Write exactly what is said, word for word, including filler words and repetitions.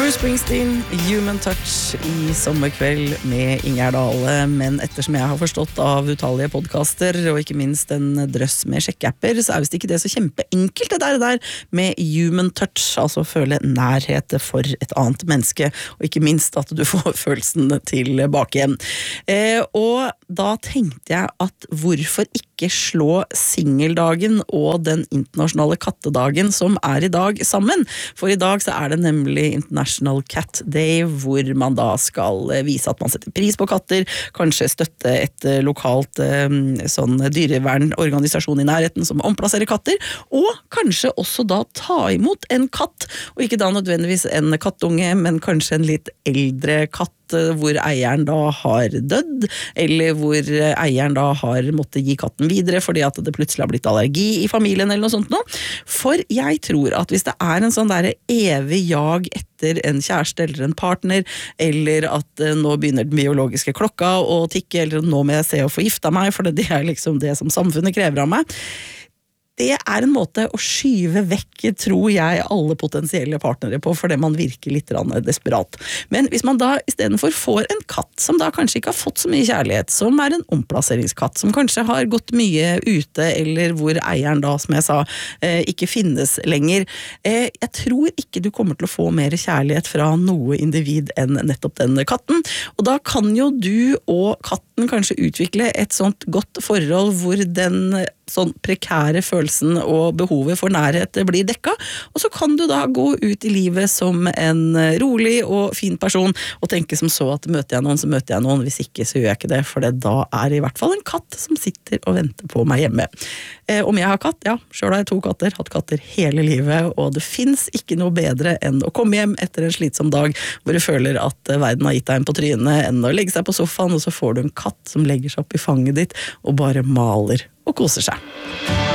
Bruce Springsteen, Human Touch I sommerkveld med Ingjerd Dale, men ettersom jeg har forstått av utallige podcaster, og ikke minst en drøss med sjekkeapper, så er visst ikke det så kjempeenkelt det der, der med Human Touch, altså føle nærhet for et annet menneske, og ikke minst at du får følelsen tilbake igjen. Eh, og da tenkte jeg at hvorfor ikke slå singeldagen og den internasjonale kattedagen som er i dag sammen? For i dag så er det nemlig International Cat Day, hvor man da skal vise at man setter pris på katter, kanskje støtte et lokalt sånn dyrevernorganisasjon i nærheten som omplasserer katter, og kanskje også da ta imot en katt, og ikke da nødvendigvis en kattunge, men kanskje en litt eldre katt, hvor eieren da har dødd, eller hvor eieren da har måttet gi katten videre, fordi at det plutselig har blitt allergi i familien, eller noe sånt noe. For jeg tror at hvis det er en sånn der evig jag etter en kjæreste eller en partner, eller at nå begynner den biologiske klokka å tikke, eller nå må jeg se å få gifta meg, for det er liksom det som samfunnet krever av meg, det er en måte å skyve vekk, tror jeg, alle potensielle partnere på, fordi man virker litt desperat. Men hvis man da i stedet for får en katt, som da kanskje ikke har fått så mye kjærlighet, som er en omplasseringskatt, som kanskje har gått mye ute, eller hvor eieren da, som jeg sa, ikke finnes lenger, jeg tror ikke du kommer til å få mer kjærlighet fra noe individ enn nettopp den katten, og da kan jo du og katten kanskje utvikle et sånt godt forhold, hvor den sånn prekære følelsen og behovet for nærhet blir dekka, og så kan du da gå ut i livet som en rolig og fin person, og tenke som så at møter jeg noen, så møter jeg noen, hvis ikke så gjør jeg ikke det, for det da er i hvert fall en katt som sitter og venter på meg hjemme. Eh, om jeg har katt? Ja, selv har jeg to katter, hatt katter hele livet, og det finnes ikke noe bedre enn å komme hjem etter en slitsom dag, hvor du føler at verden har gitt deg en på trynet, enn å legge seg på sofaen, og så får du en katt som legger seg opp i fanget ditt, og bare maler og koser seg.